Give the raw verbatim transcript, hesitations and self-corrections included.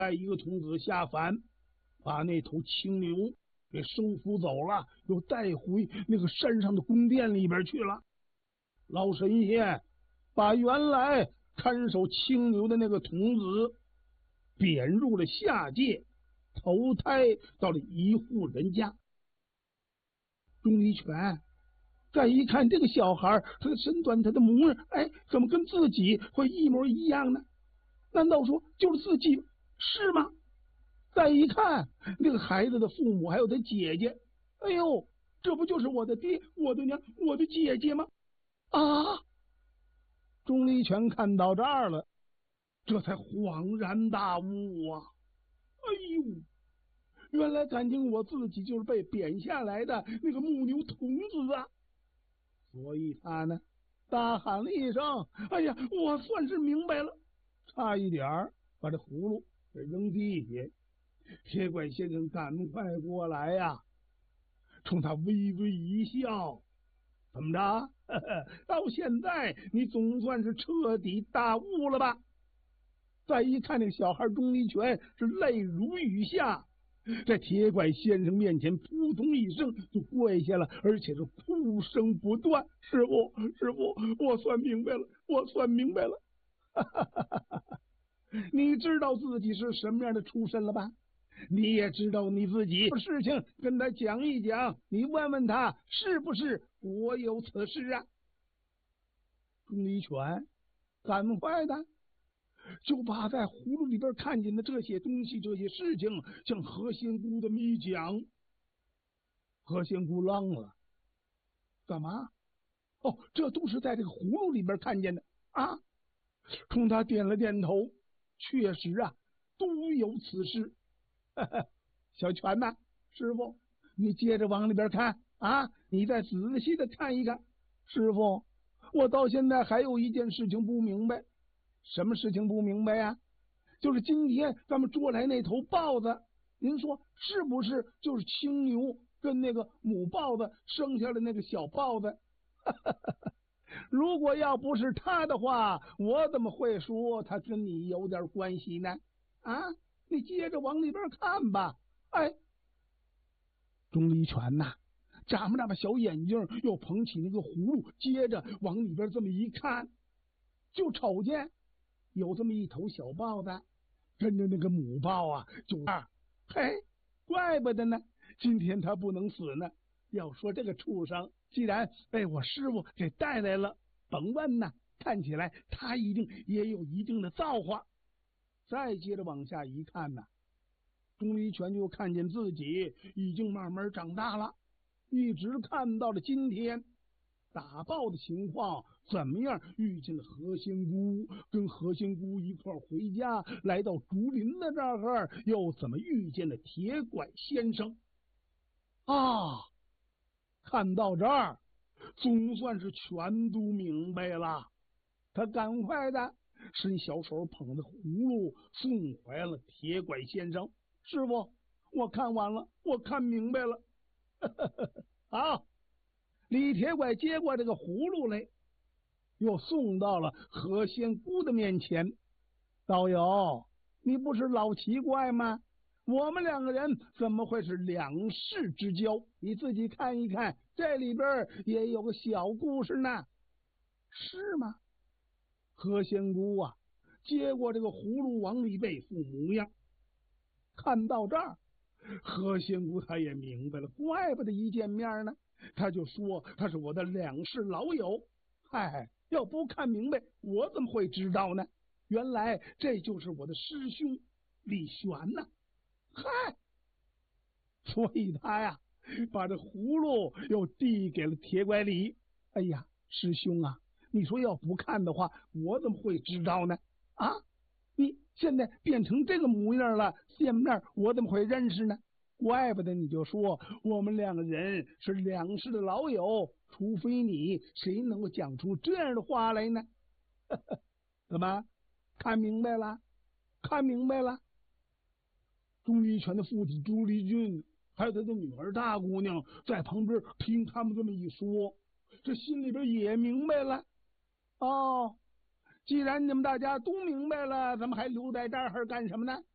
带一个童子下凡，把那头青牛给收服走了，又带回那个山上的宫殿里边去了。老神仙把原来看守青牛的那个童子贬入了下界，投胎到了一户人家。钟离权再一看这个小孩，他的身段，他的模样，哎，怎么跟自己会一模一样呢？难道说就是自己是吗？再一看那个孩子的父母还有他姐姐，哎呦，这不就是我的爹、我的娘、我的姐姐吗？啊！钟离权看到这儿了，这才恍然大悟啊！哎呦，原来感情我自己就是被贬下来的那个木牛童子啊！所以他呢，大喊了一声：“哎呀，我算是明白了！”差一点儿把这葫芦给扔地下。铁拐先生赶快过来呀、啊，冲他微微一笑：“怎么着？呵呵，到现在你总算是彻底大悟了吧？”再一看那个小孩钟离权是泪如雨下，在铁拐先生面前扑通一声就跪下了，而且是哭声不断：“师傅，师傅，我算明白了，我算明白了。”哈哈哈哈哈！你知道自己是什么样的出身了吧？你也知道你自己事情，跟他讲一讲，你问问他是不是我有此事啊？钟离权赶快的就把在葫芦里边看见的这些东西、这些事情向何仙姑这么一讲。何仙姑愣了，干嘛？哦，这都是在这个葫芦里边看见的啊！冲他点了点头，确实啊，都有此事。呵呵，小泉呐，师傅，你接着往里边看啊，你再仔细的看一看。师傅，我到现在还有一件事情不明白。什么事情不明白呀？就是今天咱们捉来那头豹子，您说是不是就是青牛跟那个母豹子生下的那个小豹子？如果要不是他的话，我怎么会说他跟你有点关系呢？啊，你接着往里边看吧。哎，钟离权呐，眨巴眨巴小眼睛，又捧起那个葫芦，接着往里边这么一看，就瞅见有这么一头小豹子跟着那个母豹啊，就啊，嘿，怪不得呢，今天他不能死呢。要说这个畜生既然被我师傅给带来了，甭问呢，看起来他一定也有一定的造化。再接着往下一看呢，钟离权就看见自己已经慢慢长大了，一直看到了今天。打豹的情况怎么样？遇见了何仙姑，跟何仙姑一块回家，来到竹林的这儿，又怎么遇见了铁拐先生啊？看到这儿，总算是全都明白了。他赶快的伸小手捧着葫芦送回了铁拐先生。师傅，我看完了，我看明白了。好，李铁拐接过这个葫芦来，又送到了何仙姑的面前。道友，你不是老奇怪吗？我们两个人怎么会是两世之交？你自己看一看，这里边也有个小故事呢。是吗？何仙姑啊，接过这个葫芦往里背副模样。看到这儿，何仙姑她也明白了，怪不得一见面呢，他就说他是我的两世老友。嗨，要不看明白，我怎么会知道呢？原来这就是我的师兄李玄呐。嗨，所以他呀，把这葫芦又递给了铁拐李。哎呀，师兄啊，你说要不看的话，我怎么会知道呢？啊，你现在变成这个模样了，见面我怎么会认识呢？怪不得你就说我们两个人是两世的老友，除非你，谁能够讲出这样的话来呢？怎么看明白了？看明白了？钟离权的父亲钟离俊，还有他的女儿大姑娘在旁边听他们这么一说，这心里边也明白了。哦，既然你们大家都明白了，咱们还留在这儿干什么呢？